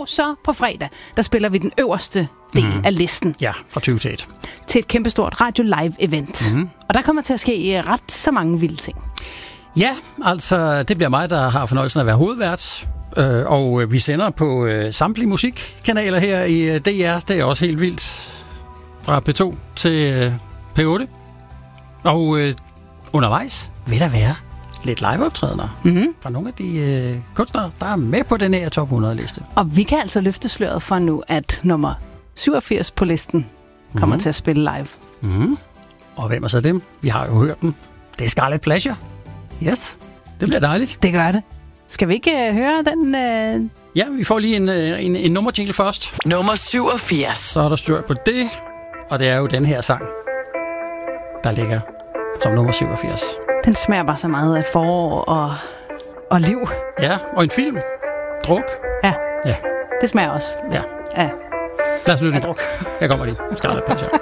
så på fredag, der spiller vi den øverste del af listen. Ja, fra 20 til 1. Til et kæmpestort Radio Live event. Og der kommer til at ske ret så mange vilde ting. Ja, altså det bliver mig, der har fornøjelsen af at være hovedvært. Og vi sender på samtlige musikkanaler her i DR. Det er også helt vildt. Fra P2 til P8. Og undervejs vil der være lidt liveoptrædener fra nogle af de kunstnere, der er med på den her top 100-liste. Og vi kan altså løfte sløret for nu, at nummer 87 på listen kommer til at spille live. Og hvem er så dem? Vi har jo hørt dem. Det er Scarlet Pleasure. Yes, det bliver dejligt. Det gør det. Skal vi ikke høre den? Ja, vi får lige en nummerjingle først. Nummer 87. Så er der styr på det, og det er jo den her sang, der ligger som nummer 87. Den smager bare så meget af forår og liv. Ja, og en film. Druk. Ja, Ja, det smager også. ja. Ja. Lad os lytte. Jeg kommer lige. Scarlet Pleasure.